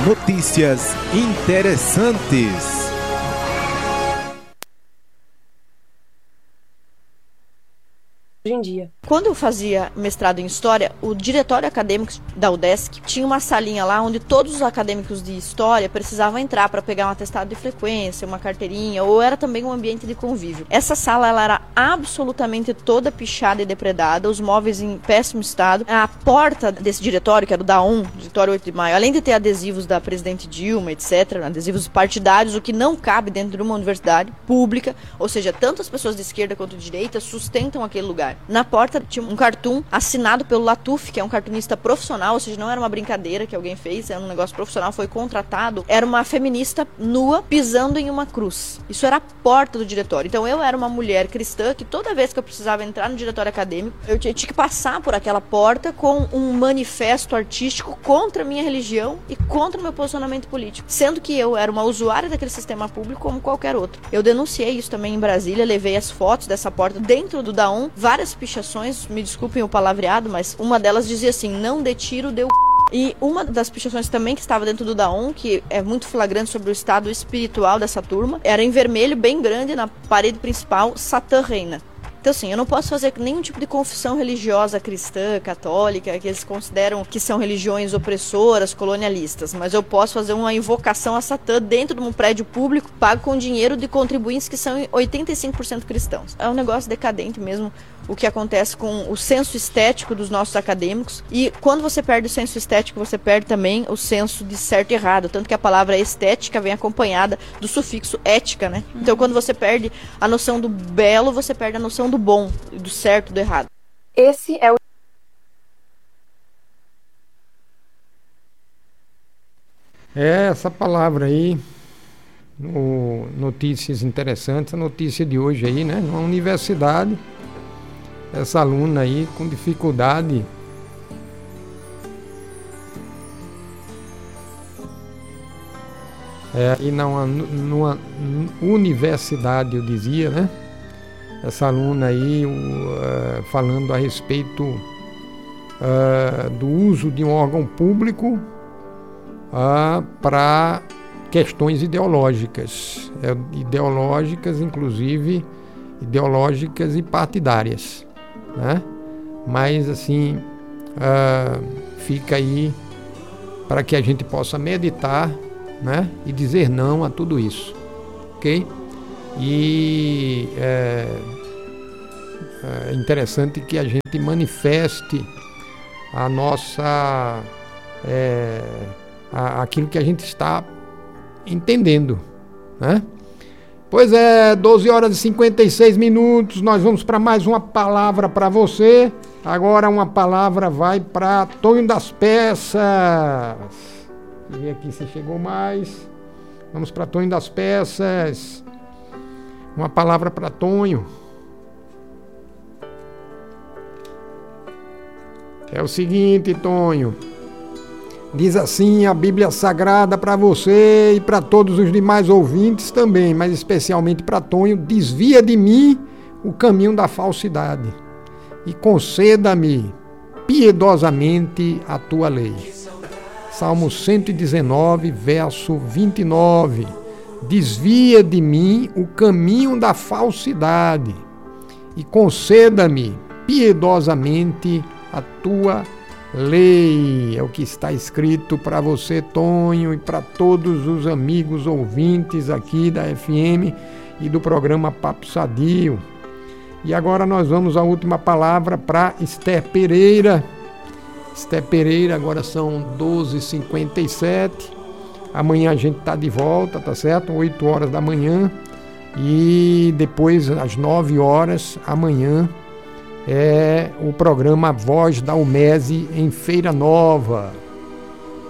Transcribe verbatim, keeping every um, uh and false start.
Notícias interessantes. Hoje em dia. Quando eu fazia mestrado em História, o diretório acadêmico da UDESC tinha uma salinha lá onde todos os acadêmicos de História precisavam entrar para pegar um atestado de frequência, uma carteirinha, ou era também um ambiente de convívio. Essa sala ela era absolutamente toda pichada e depredada, os móveis em péssimo estado. A porta desse diretório, que era o da ON, Diretório oito de maio, além de ter adesivos da presidente Dilma, etcétera, adesivos partidários, o que não cabe dentro de uma universidade pública, ou seja, tanto as pessoas de esquerda quanto de direita sustentam aquele lugar. Na porta tinha um cartoon assinado pelo Latuf, que é um cartunista profissional, ou seja, não era uma brincadeira que alguém fez, era um negócio profissional, foi contratado. Era uma feminista nua pisando em uma cruz. Isso era a porta do diretório. Então eu era uma mulher cristã que toda vez que eu precisava entrar no diretório acadêmico, eu tinha que passar por aquela porta com um manifesto artístico contra a minha religião e contra o meu posicionamento político. Sendo que eu era uma usuária daquele sistema público como qualquer outro. Eu denunciei isso também em Brasília, levei as fotos dessa porta dentro do Daon, várias pichações, me desculpem o palavreado, mas uma delas dizia assim: não dê tiro, deu c... E uma das pichações também que estava dentro do Daon, que é muito flagrante sobre o estado espiritual dessa turma, era em vermelho, bem grande, na parede principal, Satã reina. Então, assim, eu não posso fazer nenhum tipo de confissão religiosa cristã, católica, que eles consideram que são religiões opressoras, colonialistas, mas eu posso fazer uma invocação a Satã dentro de um prédio público, pago com dinheiro de contribuintes que são oitenta e cinco por cento cristãos. É um negócio decadente mesmo, o que acontece com o senso estético dos nossos acadêmicos, e quando você perde o senso estético, você perde também o senso de certo e errado, tanto que a palavra estética vem acompanhada do sufixo ética, né? Então, quando você perde a noção do belo, você perde a noção do bom, do certo, do errado. Esse é o É essa palavra aí, no Notícias Interessantes, a notícia de hoje aí, né? Numa universidade, essa aluna aí com dificuldade é, e numa, numa universidade, eu dizia, né? Essa aluna aí uh, falando a respeito uh, do uso de um órgão público uh, para questões ideológicas, é, ideológicas, inclusive ideológicas e partidárias, né? Mas assim, uh, fica aí para que a gente possa meditar, né? E dizer não a tudo isso, ok? E é, é interessante que a gente manifeste a nossa é, a, aquilo que a gente está entendendo, né? Pois é, doze horas e cinquenta e seis minutos, nós vamos para mais uma palavra para você. Agora uma palavra vai para Tonho das Peças. Deixa eu ver aqui se chegou mais. Vamos para Tonho das Peças. Uma palavra para Tonho. É o seguinte, Tonho. Diz assim a Bíblia Sagrada para você e para todos os demais ouvintes também, mas especialmente para Tonho: desvia de mim o caminho da falsidade e conceda-me piedosamente a tua lei. Salmo cento e dezenove, verso vinte e nove. Desvia de mim o caminho da falsidade e conceda-me piedosamente a tua lei. É o que está escrito para você, Tonho, e para todos os amigos ouvintes aqui da F M e do programa Papo Sadio. E agora nós vamos à última palavra para Esther Pereira. Esther Pereira, agora são doze e cinquenta e sete. Amanhã a gente está de volta, tá certo? oito horas da manhã. E depois, às nove horas, amanhã, é o programa Voz da UMESE em Feira Nova.